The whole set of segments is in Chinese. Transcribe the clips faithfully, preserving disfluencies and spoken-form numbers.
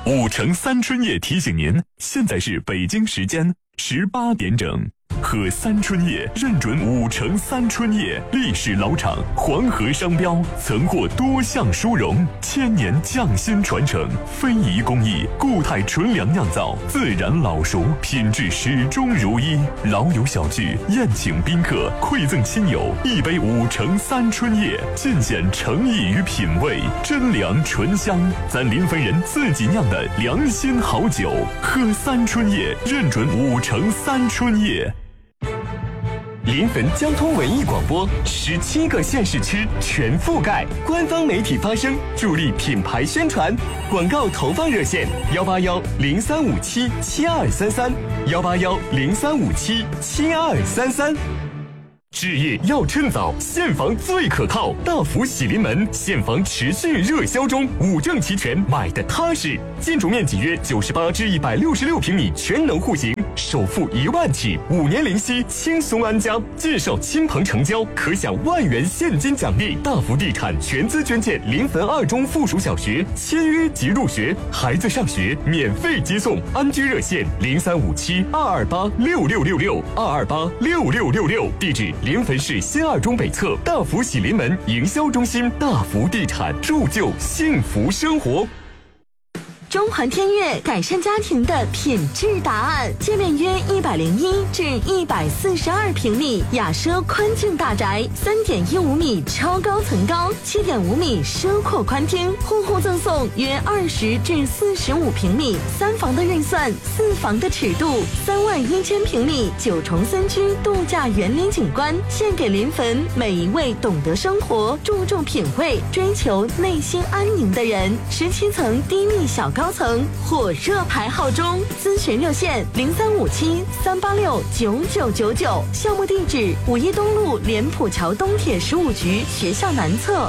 五城三春夜提醒您，现在是北京时间十八点整。喝三春夜认准五城三春夜，历史老厂，黄河商标，曾获多项殊荣，千年匠心传承，非遗工艺，固态纯粮酿造，自然老熟，品质始终如一。老友小聚，宴请宾客，馈赠亲友，一杯五城三春夜，尽显诚意与品味，真粮醇香，咱临汾人自己酿的良心好酒。喝三春夜认准五城三春夜。 临汾交通文艺广播，十七个县市区全覆盖，官方媒体发声，助力品牌宣传。广告投放热线：幺八幺零三五七七二三三，幺八幺零三五七七二三三。置业要趁早，现房最可靠。大福喜临门，现房持续热销中，五证齐全，买的踏实。建筑面积约九十八至一百六十六平米，全能户型，首付一万起，五年零息，轻松安家。介绍亲朋成交，可享万元现金奖励。大福地产全资捐建临汾二中附属小学，签约即入学，孩子上学免费接送。安居热线零三五七二二八六六六六二二八六六六六，地址临汾市新二中北侧大福喜临门营销中心。大福地产，铸就幸福生活。 中环天悦改善家庭的品质答案，界面约一百零一至一百四十二平米，雅奢宽境大宅，三点一五米超高层高，七点五米奢阔宽厅，户户赠送约二十至四十五平米，三房的预算，四房的尺度，三万一千平米九重森区度假园林景观，献给临汾每一位懂得生活、注重品味、追求内心安宁的人。十七层低密小高层火热排号中，咨询热线零三五七三八六九九九九，项目地址五一东路莲浦桥东铁十五局学校南侧。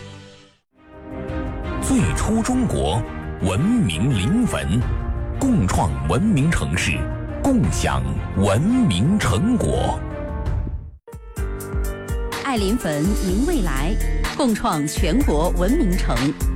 最初中国，文明临汾，共创文明城市，共享文明成果。 爱临汾，迎未来，共创全国文明城。